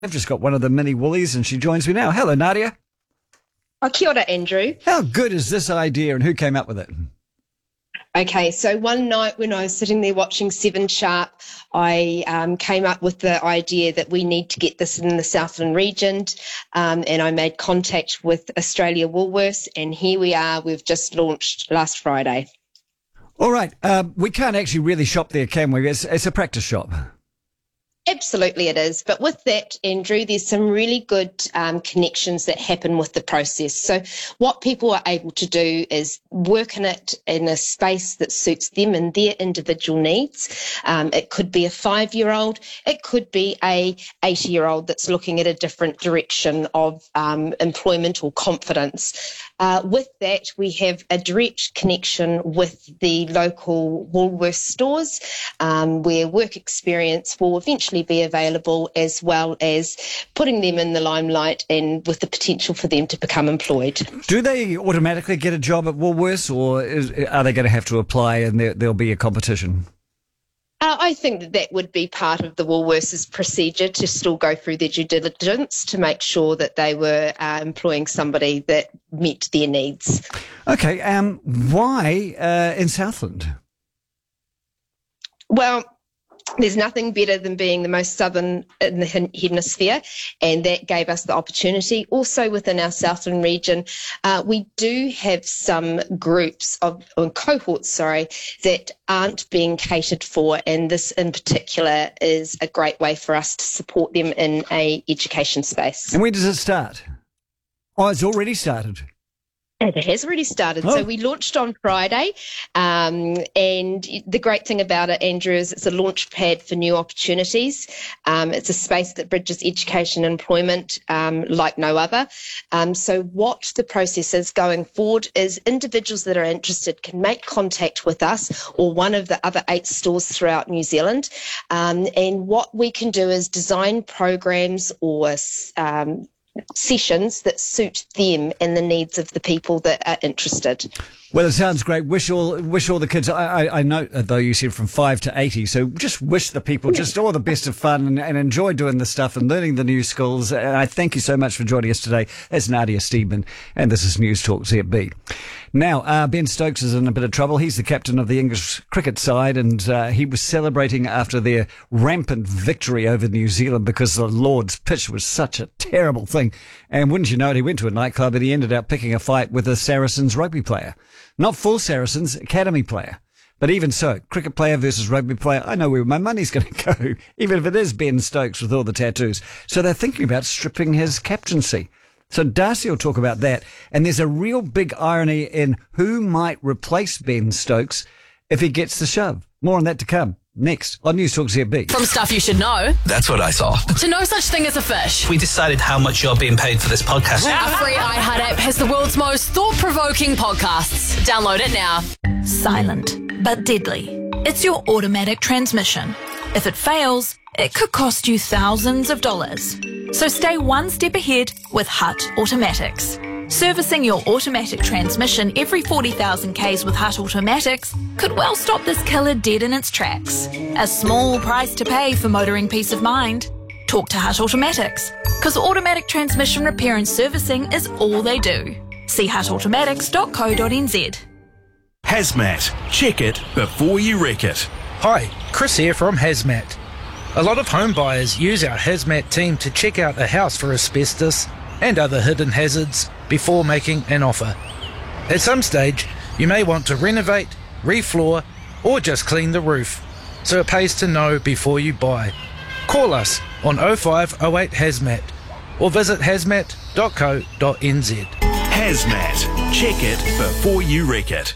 I've just got one of the mini Woolies and she joins me now. Hello, Nadia. Oh, kia ora, Andrew. How good is this idea and who came up with it? Okay, so one night when I was sitting there watching Seven Sharp, I came up with the idea that we need to get this in the Southland region, and I made contact with Australia Woolworths, and here we are. We've just launched last Friday. All right, we can't actually really shop there, can we? It's a practice shop. Absolutely it is. But with that, Andrew, there's some really good connections that happen with the process. So what people are able to do is work in it in a space that suits them and their individual needs. It could be a 5-year-old. It could be a 80-year-old that's looking at a different direction of employment or confidence. With that, we have a direct connection with the local Woolworths stores where work experience will eventually be available, as well as putting them in the limelight and with the potential for them to become employed. Do they automatically get a job at Woolworths, or are they going to have to apply and there'll be a competition? I think that would be part of the Woolworths' procedure to still go through their due diligence to make sure that they were employing somebody that met their needs. Okay, why in Southland? Well, there's nothing better than being the most southern in the hemisphere, and that gave us the opportunity. Also within our Southland region, we do have some groups cohorts, that aren't being catered for, and this in particular is a great way for us to support them in a education space. And when does it start? Oh, it's already started. It has already started. Oh. So we launched on Friday, and the great thing about it, Andrew, is it's a launch pad for new opportunities. It's a space that bridges education and employment like no other. So what the process is going forward is individuals that are interested can make contact with us or one of the other 8 stores throughout New Zealand. And what we can do is design programs or sessions that suit them and the needs of the people that are interested. Well, it sounds great. Wish all the kids. I know, though, you said from 5 to 80, so just wish the people just all the best of fun and enjoy doing this stuff and learning the new skills. And I thank you so much for joining us today. It's Nadia Steedman, and this is News Talk ZB. Now, Ben Stokes is in a bit of trouble. He's the captain of the English cricket side, and he was celebrating after their rampant victory over New Zealand because the Lord's pitch was such a terrible thing. And wouldn't you know it, he went to a nightclub and he ended up picking a fight with a Saracens rugby player. Not full Saracens, academy player. But even so, cricket player versus rugby player, I know where my money's going to go, even if it is Ben Stokes with all the tattoos. So they're thinking about stripping his captaincy. So Darcy will talk about that. And there's a real big irony in who might replace Ben Stokes if he gets the shove. More on that to come next on News Talk ZB. From stuff you should know. That's what I saw. To no such thing as a fish. We decided how much you're being paid for this podcast. Our free iHeart app has the world's most thought-provoking podcasts. Download it now. Silent, but deadly. It's your automatic transmission. If it fails, it could cost you thousands of dollars. So stay one step ahead with Hutt Automatics. Servicing your automatic transmission every 40,000 Ks with Hutt Automatics could well stop this killer dead in its tracks. A small price to pay for motoring peace of mind. Talk to Hutt Automatics, because automatic transmission repair and servicing is all they do. See huttautomatics.co.nz. Hazmat. Check it before you wreck it. Hi, Chris here from Hazmat. A lot of home buyers use our Hazmat team to check out a house for asbestos and other hidden hazards before making an offer. At some stage, you may want to renovate, refloor, or just clean the roof, so it pays to know before you buy. Call us on 0508 Hazmat or visit hazmat.co.nz. Hazmat. Check it before you wreck it.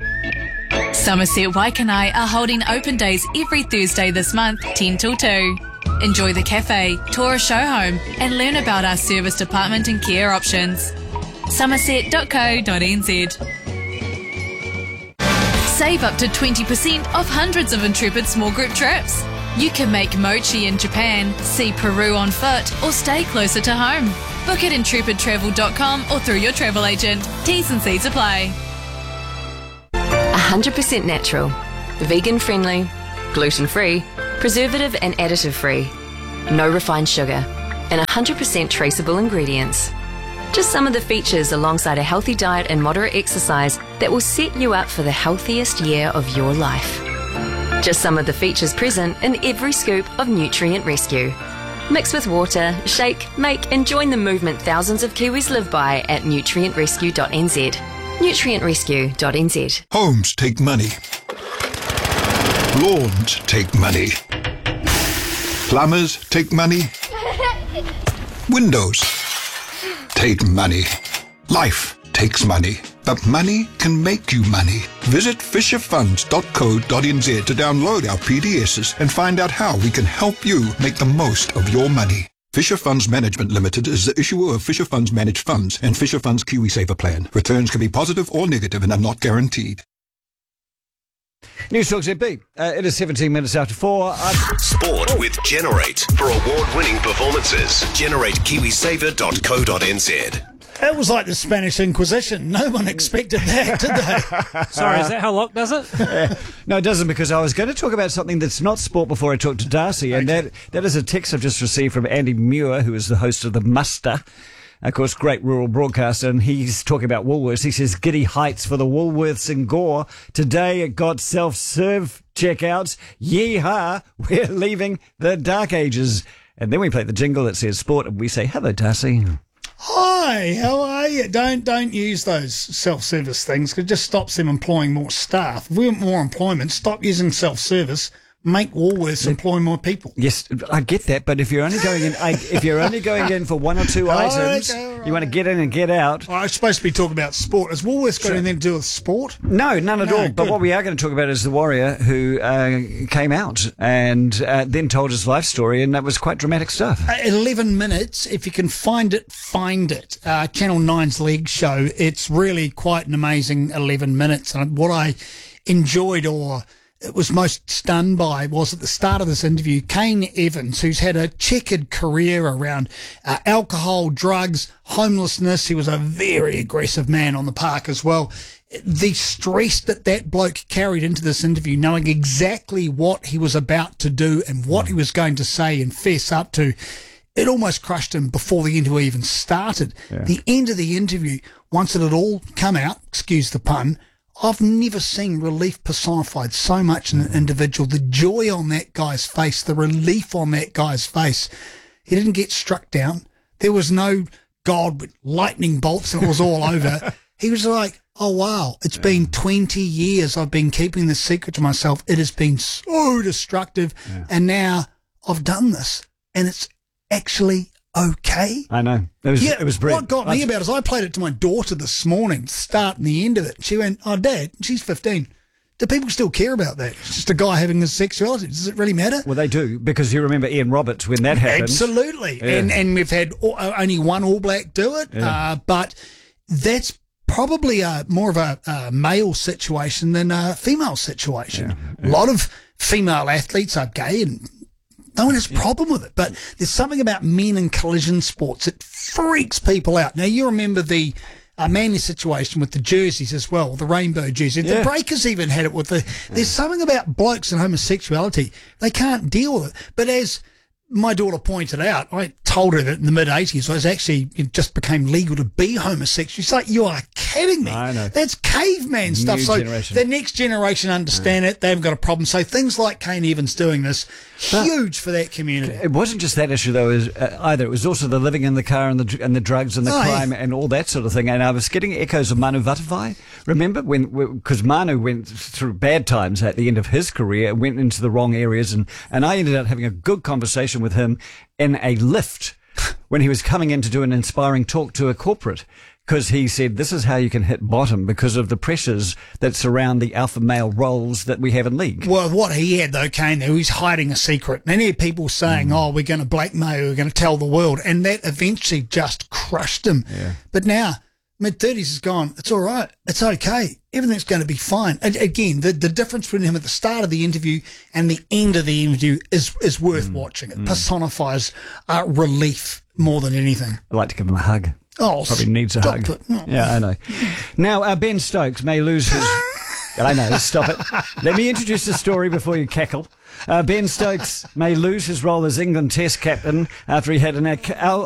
Somerset Waikanae are holding open days every Thursday this month, 10 till 2. Enjoy the cafe, tour a show home, and learn about our service department and care options. Somerset.co.nz. Save up to 20% off hundreds of Intrepid small group trips. You can make mochi in Japan, see Peru on foot, or stay closer to home. Book at intrepidtravel.com or through your travel agent. T's and C's apply. 100% natural, vegan friendly, gluten free, preservative and additive free. No refined sugar. and 100% traceable ingredients. Just some of the features alongside a healthy diet and moderate exercise that will set you up for the healthiest year of your life. Just some of the features present in every scoop of Nutrient Rescue. Mix with water, shake, make and join the movement thousands of Kiwis live by at nutrientrescue.nz. nutrientrescue.nz. Homes take money. Lawns take money. Plumbers take money. Windows take money. Life takes money. But money can make you money. Visit fisherfunds.co.nz to download our PDSs and find out how we can help you make the most of your money. Fisher Funds Management Limited is the issuer of Fisher Funds Managed Funds and Fisher Funds KiwiSaver Plan. Returns can be positive or negative and are not guaranteed. News Talk ZB. It is 17 minutes after 4. Sport with Generate for award-winning performances. GenerateKiwiSaver.co.nz. It was like the Spanish Inquisition. No one expected that, did they? Sorry, is that how Locke does it? No, it doesn't, because I was going to talk about something that's not sport before I talk to Darcy, and that is a text I've just received from Andy Muir, who is the host of The Muster. Of course, great rural broadcaster, and he's talking about Woolworths. He says, giddy heights for the Woolworths in Gore. Today it got self-serve checkouts. Yee-haw, we're leaving the dark ages. And then we play the jingle that says sport, and we say, hello, Darcy. Hi, how are you? Don't use those self-service things, because it just stops them employing more staff. If we want more employment, stop using self-service. Make Woolworths employ more people. Yes, I get that, but if you're only going in, for one or two items, you want to get in and get out. I was supposed to be talking about sport. Has Woolworths got anything to do with sport? No, none at all. But good. what we are going to talk about is the warrior who came out and then told his life story, and that was quite dramatic stuff. 11 minutes. If you can find it, find it. Channel 9's Leg Show. It's really quite an amazing 11 minutes. And what I enjoyed or it was most stunned by was at the start of this interview, Kane Evans, who's had a checkered career around alcohol, drugs, homelessness. He was a very aggressive man on the park as well. The stress that bloke carried into this interview, knowing exactly what he was about to do and what he was going to say and fess up to, it almost crushed him before the interview even started. Yeah. The end of the interview, once it had all come out, excuse the pun, I've never seen relief personified so much in an individual. The joy on that guy's face, the relief on that guy's face. He didn't get struck down. There was no God with lightning bolts and it was all over. He was like, oh, wow, it's been 20 years I've been keeping this secret to myself. It has been so destructive. Yeah. And now I've done this and it's actually okay. I know. It was brilliant. What got me about it is I played it to my daughter this morning, start and the end of it. She went, oh, Dad, she's 15. Do people still care about that? It's just a guy having his sexuality. Does it really matter? Well, they do, because you remember Ian Roberts when that happened. Absolutely. Yeah. And we've had only one All Black do it, but that's probably more of a male situation than a female situation. Yeah. A lot of female athletes are gay and no one has a problem with it, but there's something about men in collision sports that freaks people out. Now, you remember the Manly situation with the jerseys as well, the rainbow jerseys. Yeah. The Breakers even had it with there's something about blokes and homosexuality. They can't deal with it. But as my daughter pointed out, I told her that in the mid-'80s it just became legal to be homosexual. She's like, you are kidding me. I know. That's caveman stuff. So the next generation understand it. They haven't got a problem. So things like Kane Evans doing this, huge for that community. It wasn't just that issue, though, either. It was also the living in the car and the drugs and the crime and all that sort of thing. And I was getting echoes of Manu Vatuvai. Remember? Because Manu went through bad times at the end of his career, went into the wrong areas, and I ended up having a good conversation with him in a lift when he was coming in to do an inspiring talk to a corporate, because he said this is how you can hit bottom because of the pressures that surround the alpha male roles that we have in league. Well, what he had, though, Kane, he was hiding a secret. And he had people saying, oh, we're going to blackmail, we're going to tell the world. And that eventually just crushed him. Yeah. But now, mid-30s is gone. It's all right. It's okay. Everything's going to be fine. And again, the difference between him at the start of the interview and the end of the interview is worth watching. It personifies relief more than anything. I'd like to give him a hug. Oh, probably needs a hug. Yeah, I know. Now, Ben Stokes may lose his... I know, stop it. Let me introduce the story before you cackle. Ben Stokes may lose his role as England Test captain after he had an